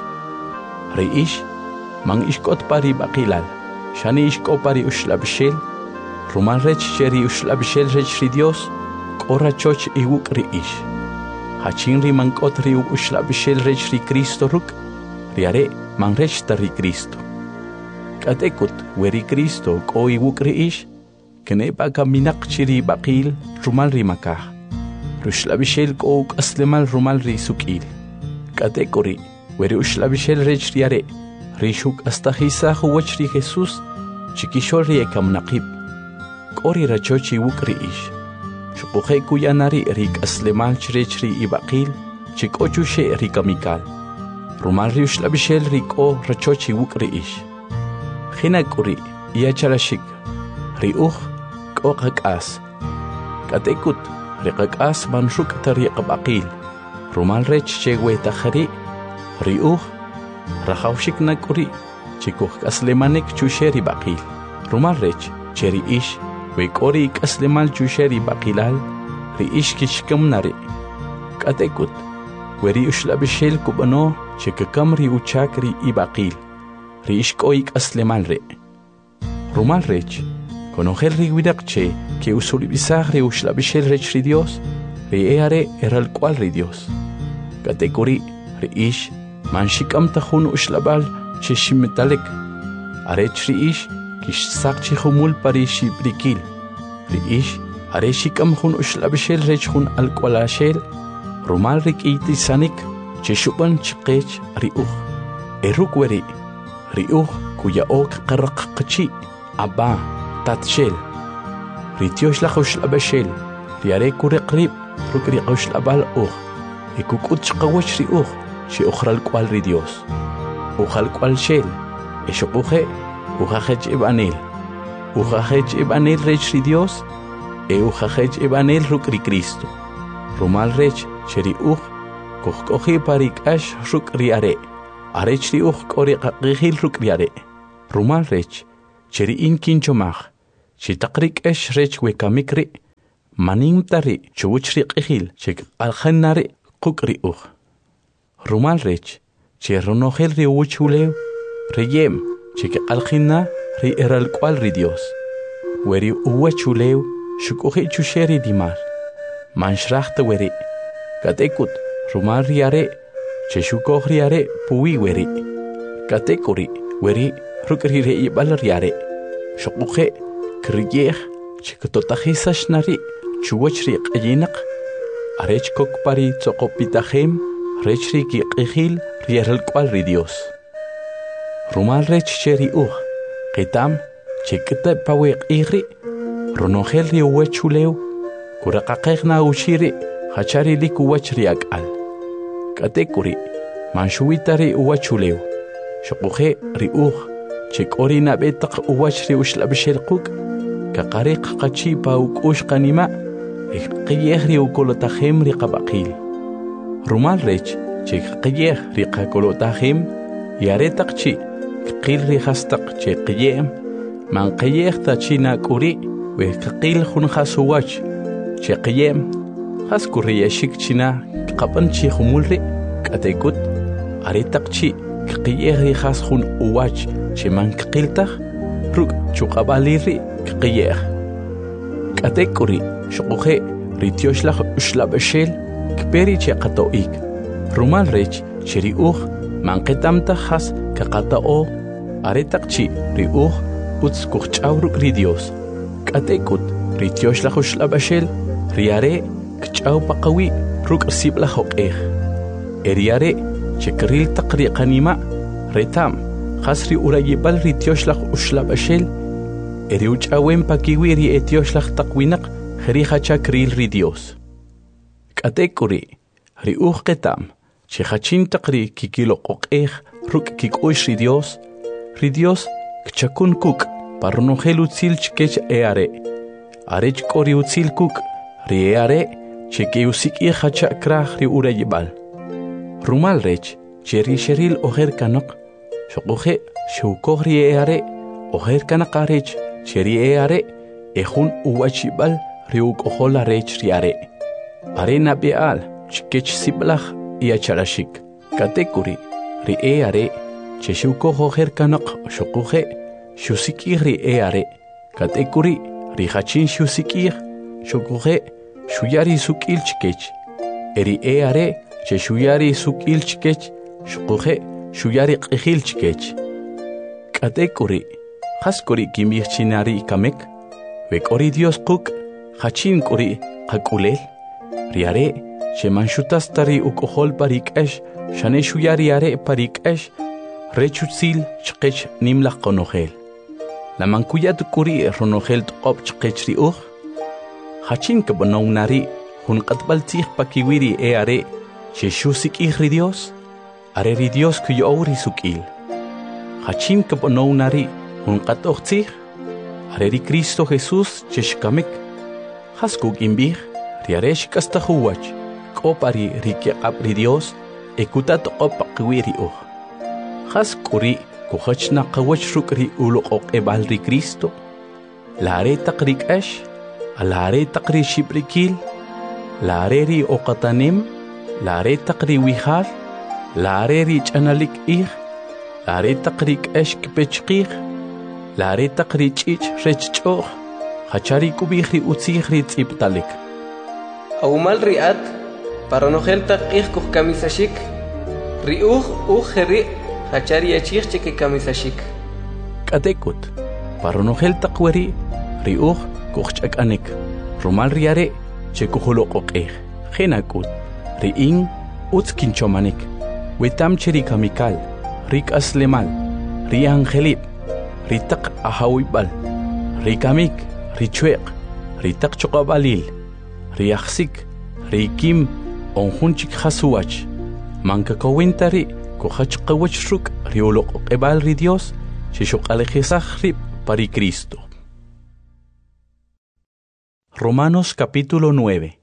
Reish mang ishkot pari bakilal shani ishkopari ushlabshel rumal rech cheri ushlabshel rech ri Dios kora choch iwuk reish. Hachin ri mankot ri ushlabshel rech ri Cristo ruk riare mang rech tari Cristo. Katekut weri Cristo koi wukriish kene baka minak chiri bakil rumal ri makaj. Rushlabishel ko aslemal rumal ri sukil. Katekuri weri ushlabishel rech riare rishuk astahisa huwach ri Jesus chikishol ri ekam naqib. Kori rachochi wukriish. Shukuhe kuyanari rik aslemal chirech ri ibakil chikochu she ri kamikal. Rumal ri ushlabishel riko rachochi wukriish. Hinakuri yacharashik riuch koqakas. Katekut riqakas manshuk tariq baqil. Rumal rech chewe takhari riuch rahawshik nakuri chikuh aslemanik chusheri baqil. Rumal rech cheri ish wekori aslemal chusheri baqilal riish kishkam nari. Katekut weri ushlabishel kubano chikakam ri uchakri ibaqil. Riish koik aslemal re. Rumal rech, conogel riwidak che, que usulibisag re ushlabishel rech ri Dios, re eare eral cual ri Dios. Katekuri, riish, manshikam tahun ushlabal che shimetalek. Arech riish, kish sak che humul pari shibrikil. Riish, areshikam hun ushlabishel rech hun al kualashel. Rumal rik iti sanik, che shuban chikech riuch. Eruk weri. Riuch kuya ok qaraq qachi aba tatshel ritiosh la khosh abashel riare kure qrib rukri qosh abal ukh ikukut chqawach riuch shi ukhral kwal ri Dios ukhal kwal shel eshoquhe ukhaj ibanel ukhaj ibanel rech ri Dios e ukhaj ibanel rukri Cristo rumal rech cheri ukh kokhi parik ash rukri are Arech ri uch kori qaqihil rukriare. Rumal rech, cheri in kinchomach, Chitaqrik esh rech wekamikri, manimtari chuchri qihil, chik aljanari kukri uj. Rumal rech, che ronogel ri uchuleu, riyem, chik aljina ri eral cual ri Dios. Weri uwechuleu, shukuhi chusheri dimar. Manshrachta weri, katekut, rumal riare, che shukog riare, pui weri. Katekuri, weri, rukri re ibal riare. Shukuhe, kriyeh, chiktotahisash nari, chuwachri qayinak, arech kokpari tsokopitahem, rechri ki qihil, rieral cual ri Dios. Rumal rech cheri uj, qitam, chikta paweq igri, ronogel ri uwechuleu, kuraqaqeqna ushiri, hachari lik uwachri akal. Katekuri, manshuitari uwechuleu, shukuhe ri uj, chik orina betaq uwachri ushlabishel quk, kaqariq qachi pa ukush qanima, qiyeh ri ukolotahem ri qabaqil. Rumal rech, chik qiyeh ri qakolotahem, yaretaq chi, qil ri hastaq che qiyem, man qiyeh ta china kuri, we qil hun hasuwach, che qiyem, haskuri yashik china, qaban chi humulri, katekut, aretaq chi, qiyeh ri has hun uwach, che man qiltaq, ruk chuqabaliri, qiyeh. Katekuri, shukuhe, ri tioshlaq ushlabashel, kperi che qatoik. Rumal rech, cheri uj, man qitamta has kaqatao, aretaq chi, ri uj, utz kuch'awruk ri Dios. Katekut, ri tioshlaq ushlabashel, riare, kch'aw paqawi, ruk sibla hoqej. Eriare, chekril taq ri qanima, retam, has ri urayibal ri tioshlaq ushlabashel, eri uch'awen pakiwi ri etioshlaq taqwinaq, jeri hachakril ri Dios. Katekuri, ri uj ketam, che hachin taqri kikilo qoqej, ruk kikush ri Dios, ri Dios, kchakun kuk, parronogel utzil chkech eare, arech kori utzil kuk, ri eare, che ke usik i hachakraj ri urayibal. Rumal rech, che ri sheril ojer kanok, shokoje, shukoj ri eare, ojer kanak arech, che ri eare, ejun uwachibal, ri ukohol arech ri are. Arena beal, chkech siblach, iacharashik. Katekuri, ri eare, che shukoj ojer kanak, shokoje, shusikir ri eare. Katekuri, ri hachin shusikir, shokoje, shuyari sukil chkech. Eri eare, che shuyari sukil chkech, shokoje, shuyari qihil chkech. Katekuri, haskuri kimich chinari kamek, vekori Dios kuk, hachin kuri, hakulel. Riare, che manshutas tari ukohol parikesh, shane shuyari are parikesh, rechutzil chkech nimlach konogel. La mankuyat kuri ronogel tqop chkech ri uj, hachin kabonaw nari, hun qatbaltich pakiwiri e are, che shusik ri Dios, are ri Dios kuyouri sukil. Hachin kabonaw nari, hun qatochtich, are ri Cristo Jesus che shkamek, haskuk imbich, riaresh kastahuwach, kopari rikiaqab ri Dios, ekutat opaqwiri uj. Haskuri kuhachna qawach rukri uloqoq ebal ri Cristo, laare taqrik ash, alaare taqri shibrikil, laare ri oqatanim, laare taqri wihal, laare ri chanalik ih, laare taqrik ash kpechqih, laare taqri chich rechchoh, hachari kubihri utzihri tziptalik. Aumal riat, paronogel taqih kuh kamisashik, riuj uj heri, hachari achich cheke kamisashik. Katekut, paronogel taqweri, riuj kuh chakanek, rumal riare, chekuholo qoqeh, genakut, riin, utz kinchomanek, wetam cheri kamikal, rik aslemal, ri angelip, ritaq ahawibal, rikamik, richueq, ritaq choqabalil, riaxik, rikim, onjunchik hasuwach, mankakawintari, kuhachqawach ruk, rioloq ebal ri Dios, shishokalejesaj rib pari Cristo. Romanos capítulo nueve.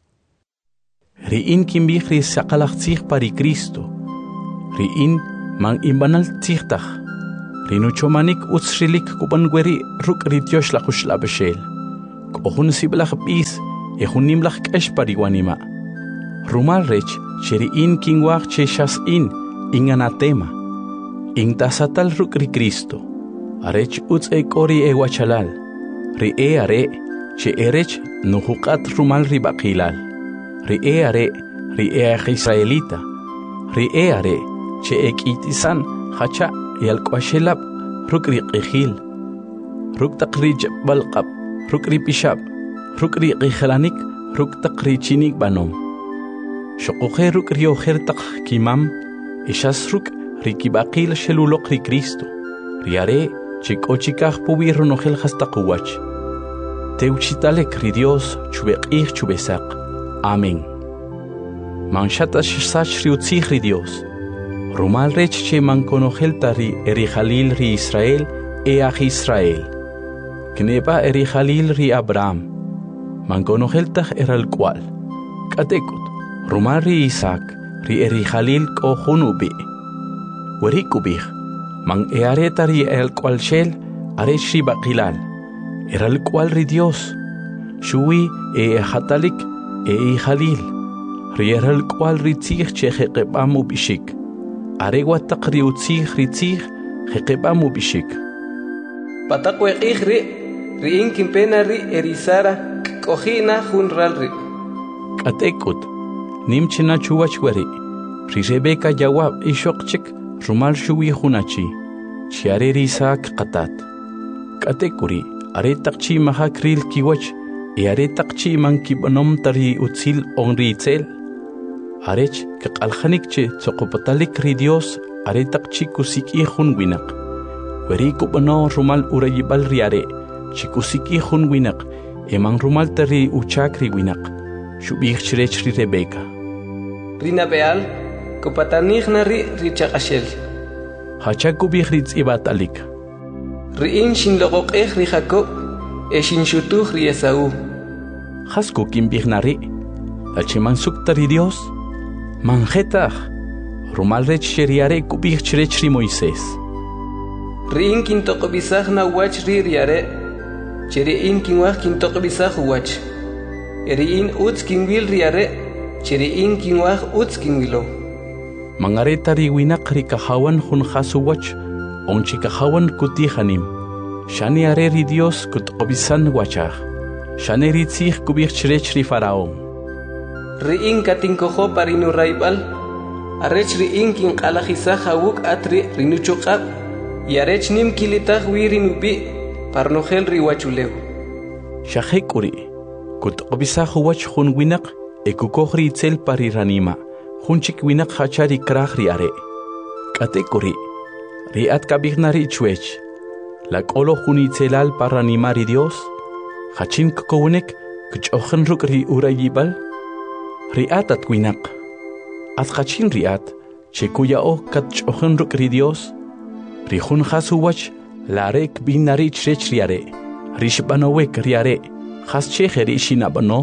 Riin kimbihri sakalachtzig pari Cristo, riin man imbanal tzigtaj, rinuchomanik utsrilik kubangueri ruk rityosh la kushla beshel. Kohun siblach bis, ehunim lach keshpariwanima. Rumal rech, cheri in kingwach cheshas in, inganatema. In tasatal ruk ri Cristo. Arech uts e kori e wachalal. Ri e are, che erech nuhukat rumal ri bakilal. Ri e are, ri e israelita. Ri e are, che ek itisan, hacha yal kwashelab, ruk ri qihil. Ruk takrij balqab, ruk ri pishab, ruk ri qihlanik, ruk takri chinik banom. Shokuhe ruk ri oher tak kimam, ishas ruk ri kibakil shelulok ri Cristo. Ri are, che kochikaj pubir nohel hastakuwach. Teuchitalek ri Dios chubekih chubesak. Amén. Manchata sach ri utzich ri Dios. Rumal rech che mankonogel tari eri Jalil ri Israel e aj Israel. Kneba eri Jalil ri Abraham. Mankonogel taj eral cual. Katekut. Rumal ri Isaac ri eri Jalil ko junubi. Werikubih. Man eare tari el cual shel arech ri bakilal. Eral cual ri Dios. Shui e hatalik e Jalil. Ri eral cual ri tzich che jeqebamu bishik. Aregua takri utzich ritzich jeqebamu bishik. Patakwe ri ri inkin pena ri erisara kohina junral ri. Katekut nimchina chuwachwari. Ri Rebeka jawab ishokchik rumal shuwi hunachi. Chiare risak qatat. Katekuri are takchi mahakril kiwach e are takchi mankibanom tari utzil onri itzel. Arech que aljanik che tsoqopatalik ri Dios are takchi kusiki hun winak. Weri kubano rumal urayibal riare chikusiki hun winak emang rumal tari uchakri winak. Shubih chrech ri Rebeka. Rina beal kopatanig ri ri chaqashel. Hachakubih ri tsibatalik. Ri in shin logok ej ri Jacob e shin shutuj ri Esaú. Hasku kimbihnari alchiman suktari Dios. Manjetaj, rumal rech sheriare kubih chrech ri Moisés. Ri in kintokobisaj na wach ri riare, cheri in kinwaj kintokobisaj wach. Eri in utz kinwil riare, cheri in kinwaj utz kinwilo. Mangareta ri winak ri kahawan hun hasu wach, onchi kahawan kutihanim. Shani are ri Dios kutokobisan wachaj. Shani ri tzich kubih chrech ri Faraón. Ri in katinkojo parinu raibal, arech ri in kin qalajisa hawuk atri rinuchokab, y arech nim kilitaj wirinubi, parnogel ri wachuleu. Shahekuri, kutobisa huwach hun winak, ekukohri itzel pariranima, hunchik winak hachari krah ri are. Katekuri, ri at kabignari chwech, la kolo hun itzelal paranima ri Dios, hachin kokownek, kuchochen ruk ri urayibal, Riat at winak. At kachin riat, chekuya o kat chochen ruk ri Dios. Rihun hasuwach, larek binari chrech riare. Rishbanowek riare, has cheheri shinabano.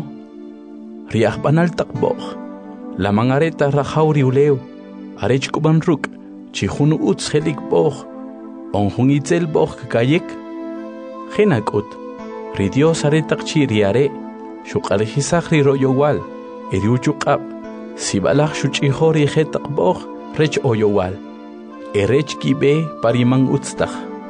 Riach banal takboch. La mangareta rahauri uleu. Arech kuban ruk, chihun uts helik boch. Onhun itzel boch kayek. Henakut. Ri Dios aretak chi riare. Shukalihisach ri royowal. Eriuchukab, sibalach shuchihori hetakboch, rech oyowal. Erech kibe parimang utstach.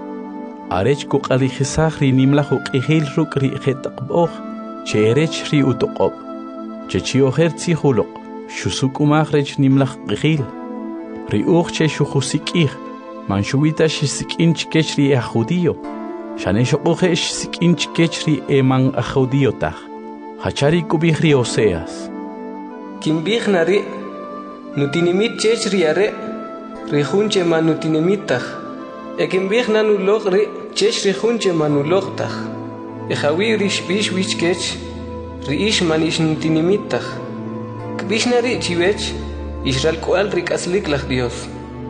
Arech kukalihisach ri nimlach ukihil ruk ri hetakboch, che erech ri utokob. Che chioher tzihulok, shusukumach rech nimlach kihil. Ri uch che shuhusikih, manshuita shisikin chikech ri ajudio. Shaneshokuhe shisikin chikech ri emang ajudiotach. Hachari kubih ri Oseas. Kimbih nari, nutinimit chech riare, rihunche manutinimitach. E kimbih nanulog ri, chech rihunche manulogtach. E hawi rish bish wich kech, riish manish nutinimitach. Kbish nari chivech, Israel kual rikaslik lach Dios.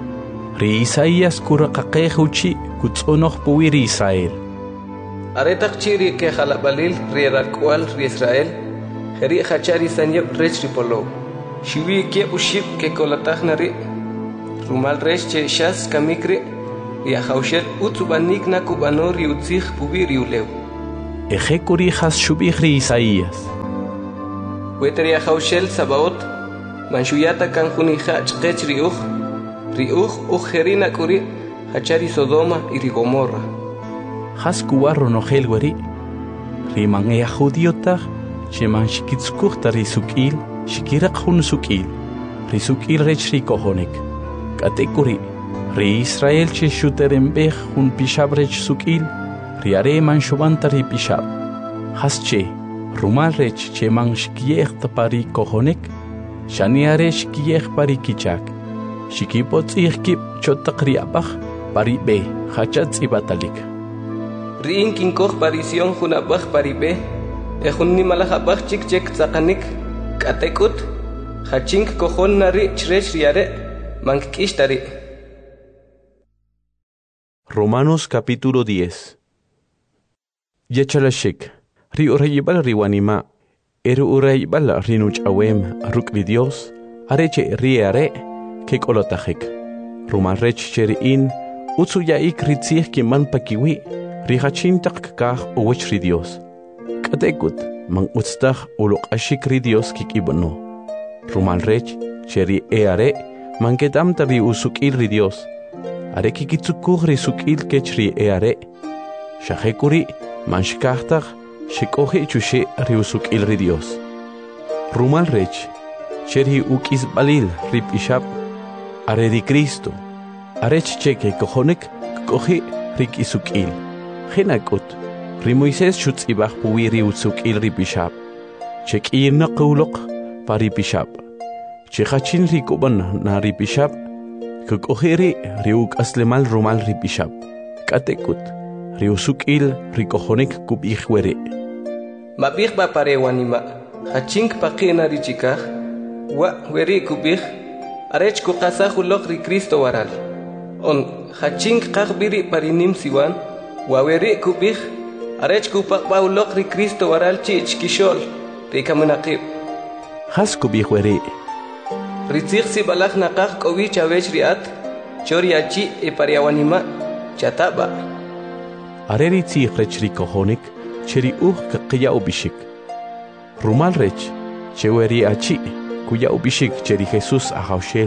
Ri Isaías kurakakeh uchi, kutsonoch puwiri Israel. Aretach chiri ke halabalil ri kual ri Israel. Heri hachari sanyep rech ripolo. Shiwi ke uship ke kolataj nari. Rumal rech che shas kamikri. riahaushel utsubanik na kubano riutzig pubi riuleu. Ejekuri has shubihri Isaías. Wetria haushel sabaot, manshuyata kanjunija chkech riuj, riuj ujerina kuri, hachari Sodoma y Gomorra. Has kuwarro no helwari, riman ea judiota, sheman shikitskuchta risukil, shikirak hun sukil, risukil rech rikohonek, katekuri, ri Israel che shuterembej hun pishabrech sukil, riare man shubanta ri pishab, has che, rumal rech che man shkiech pari kohonek, shaniare shkiech pari kichak, shikipot irkip chotakri abach, pari be, hachat ibatalik. Riin kinkoh parision hunabach pari be, ehun nimalajabach chik chek tzakanik, katekut, hachink kohon nari chrech riare, mankishtari. Romanos capítulo diez. Yechalashik, ri urayibal riwanima, eru urayibal rinuch awem, rukli Dios, areche riare, kek olotajek. Roman rech cheriin, utsuya ik ritzih ki man pakiwi, rihachin tak kah uwech ri Dios. Katekut, man utstah ulok ashik ri Dios kik ibano. Roman rech, cheri eare, man ketam tari usukil ri Dios. Are kikitsukuh ri sukil kechri eare. Shahekuri, man shikahtag, shikohe chushe ri usukil ri Dios. Roman rech, cheri ukis balil ri pishab, are di Cristo. Arech cheke kohonek, kohe rik isukil. Genakut, ri Moises shutz ibach puwiri usukil ri pishab. Chek irna qawlok pari pishab. Chekachin ri koban na ri pishab. Kokoheri riuk aslemal romal ri pishab. Katekut, ri usukil ri kohonek kub ihwere. Mabich ba pare wanima, hachink pakina ri chikah, wa weri kubich, arech kukasa hulok ri Cristo waral. On hachink kakbiri parinim siwan, waweri kubich, arech kupakba ulok ri Cristo waral chich kishol, ri kamunakib. Has kubich weri. Ritzig si balak nakak kowi chavech riat, choriachi e pariawanima, chataba. Are ritzig rech ri kohonek, cheri uh kakia ubishik. Rumal rech, cheweri achi, kuya ubishik cheri Jesus ahaushel.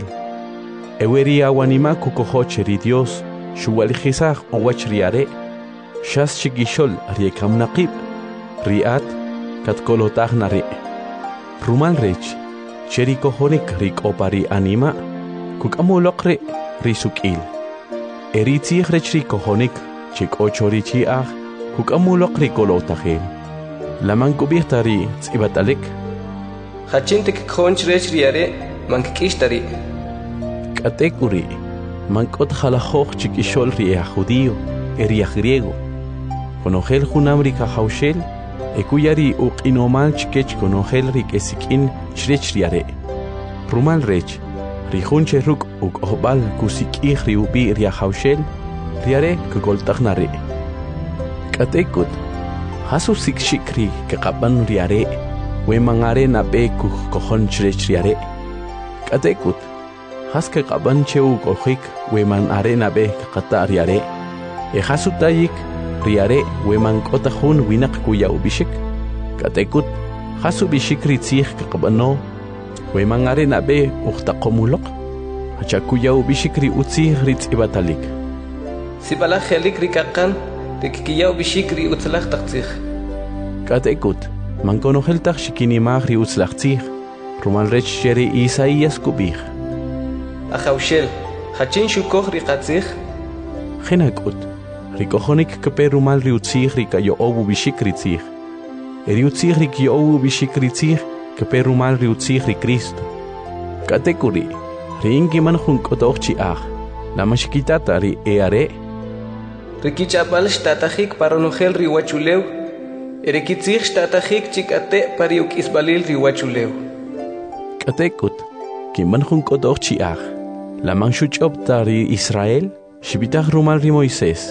Eweri awanima kukoho cheri Dios, shuwalijizah owach riare, shas chigishol riekam naqib, riat, katkolotah nare. Rumal rech, cheri kohonek rik opari anima, kukamolokre risukil. Eritzig rech ri kohonek, chik ochorichi ah, kukamolokre kolotahel. Laman kubirtari tsibatalek. Hachintek konch rech riare, mankishtari. Katekuri, mankot jalajoj chikishol ria judío, eria griego. Conogel junamri kahaushel, ekuyari uqinomal chikech conogel rik esikin chrech riare. Rumal rech, rijunche ruk uk ohbal kusikih riubi ria haushel, riare kagoltagnare. Katekut, hasusik shikri kakaban riare, we mangare na be kuh kohon chrech riare. Katekut, Haske qaban cheu kohik weman arena be kata riare. E hasutayik riare weman kota hun winak kuya ubishik. Katekut hasu bishik ritzih qabano weman arena be ukhta qomulok. Hacha kuya ubishik ri utzih ritz ibatalik. Sibala khelik rikakan rikiya ubishik ri utzlach taqtzih. Katekut man konohel tak shikini mag ri utzlachtzih. Roman rech sheri Isaías kubih. Ahaushel, hachin shukoh riqatzih. Genakut, rikohonik keperumal riutzih rikayo obu bishikritzih. Eriutzih rikyo obu bishikritzih keperumal riutzih rikristo. Katekuri, riinkiman junkotochi ah, la mashikitata ri eare. Rikichapal shtatahik paronogel riwachuleu. Erikitzih shtatahik chikate pariuk isbalil riwachuleu. Katekut, kiman junkotochi ah. La manshuchop tari Israel, shibitach rumal ri Moises.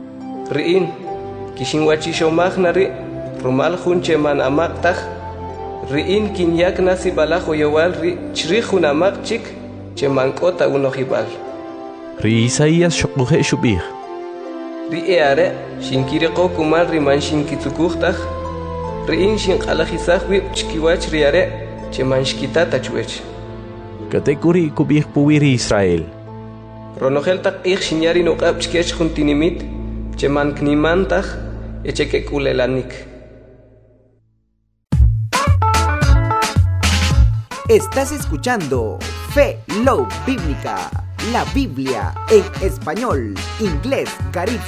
Riin, kishinwachi shomach nari, rumal junche man amaktach, riin kinyak nasi balajo yowal ri chrihun amak chik, che mankota unohibal. Ri Isaías shoquje shubih. Ri eare shinkiriqo kumal riman shinkitsukuqtaj. Ri in shinqalajisaj wib chkiwach riare cheman shkitata chwech. Katekuri kubih puwiri Israel. Ronojel tak ik shinyari nuqab chkech juntinimit cheman knimantaj echeke kulelanik. Estás escuchando Fe Love Bíblica, la Biblia en español, inglés, Carib